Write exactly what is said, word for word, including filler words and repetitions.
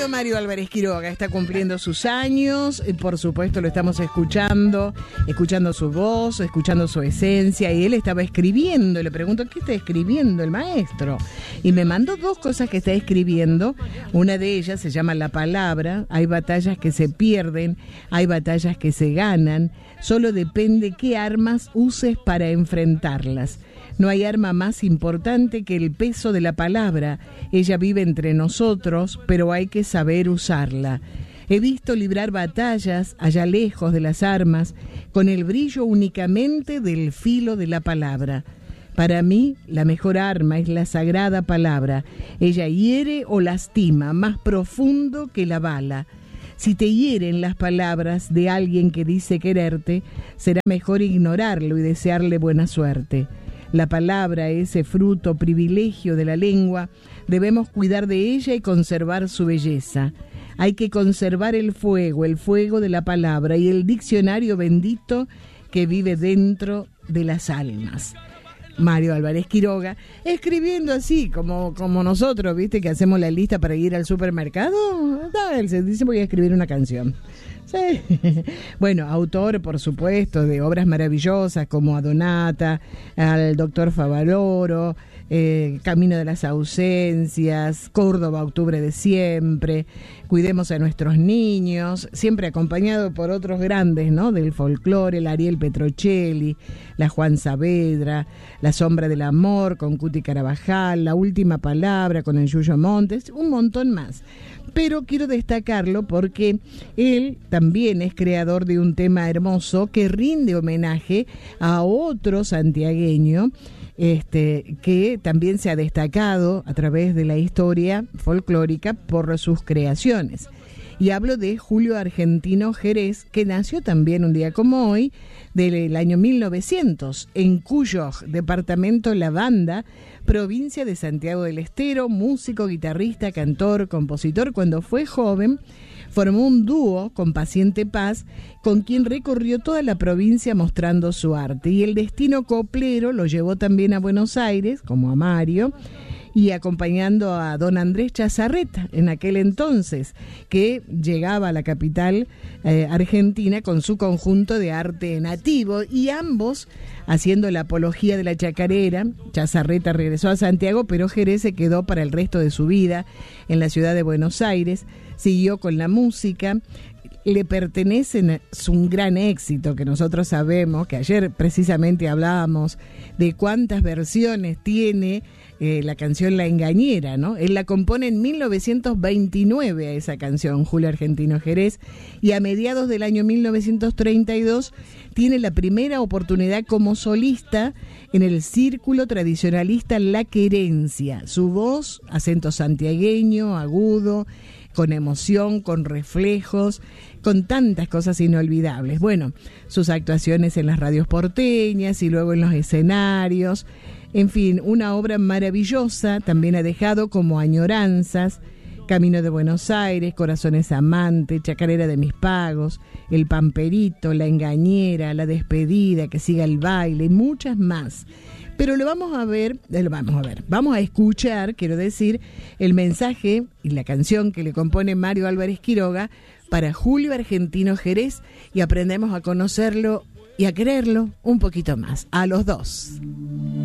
querido Mario Álvarez Quiroga está cumpliendo sus años, y por supuesto lo estamos escuchando, escuchando su voz, escuchando su esencia, y él estaba escribiendo, y le pregunto, ¿qué está escribiendo el maestro? Y me mandó dos cosas que está escribiendo, una de ellas se llama La Palabra. Hay batallas que se pierden, hay batallas que se ganan, solo depende qué armas uses para enfrentarlas. No hay arma más importante que el peso de la palabra. Ella vive entre nosotros, pero hay que saber usarla. He visto librar batallas allá lejos de las armas, con el brillo únicamente del filo de la palabra. Para mí, la mejor arma es la sagrada palabra. Ella hiere o lastima, más profundo que la bala. Si te hieren las palabras de alguien que dice quererte, será mejor ignorarlo y desearle buena suerte. La palabra, ese fruto, privilegio de la lengua, debemos cuidar de ella y conservar su belleza. Hay que conservar el fuego, el fuego de la palabra y el diccionario bendito que vive dentro de las almas. Mario Álvarez Quiroga, escribiendo así, como, como nosotros, ¿viste? Que hacemos la lista para ir al supermercado. Él se dice, voy a escribir una canción. Sí. Bueno, autor, por supuesto, de obras maravillosas como Adonata, al doctor Favaloro, eh, Camino de las Ausencias, Córdoba, Octubre de Siempre, Cuidemos a nuestros niños, siempre acompañado por otros grandes, ¿no? Del folclore, el Ariel Petrocelli, la Juan Saavedra, La Sombra del Amor con Cuti Carabajal, La Última Palabra con el Yuyo Montes, un montón más. Pero quiero destacarlo porque él también es creador de un tema hermoso que rinde homenaje a otro santiagueño este, que también se ha destacado a través de la historia folclórica por sus creaciones. Y hablo de Julio Argentino Jerez, que nació también un día como hoy, del año mil novecientos, en Cuyo, departamento La Banda, provincia de Santiago del Estero, músico, guitarrista, cantor, compositor. Cuando fue joven, formó un dúo con Paciente Paz, con quien recorrió toda la provincia mostrando su arte. Y el destino coplero lo llevó también a Buenos Aires, como a Mario, y acompañando a don Andrés Chazarreta en aquel entonces, que llegaba a la capital eh, argentina con su conjunto de arte nativo, y ambos haciendo la apología de la chacarera. Chazarreta regresó a Santiago, pero Jerez se quedó para el resto de su vida en la ciudad de Buenos Aires, siguió con la música. Le pertenecen, es un gran éxito que nosotros sabemos, que ayer precisamente hablábamos de cuántas versiones tiene eh, la canción La Engañera, ¿no? Él la compone en mil novecientos veintinueve a esa canción, Julio Argentino Jerez, y a mediados del año mil novecientos treinta y dos tiene la primera oportunidad como solista en el círculo tradicionalista La Querencia. Su voz, acento santiagueño, agudo, con emoción, con reflejos, con tantas cosas inolvidables. Bueno, sus actuaciones en las radios porteñas y luego en los escenarios, en fin, una obra maravillosa. También ha dejado como Añoranzas, Camino de Buenos Aires, Corazones Amantes, Chacarera de mis Pagos, El Pamperito, La Engañera, La Despedida, Que Siga el Baile y muchas más. Pero lo vamos a ver, lo vamos a ver, vamos a escuchar, quiero decir, el mensaje y la canción que le compone Mario Álvarez Quiroga para Julio Argentino Jerez, y aprendemos a conocerlo y a quererlo un poquito más, a los dos.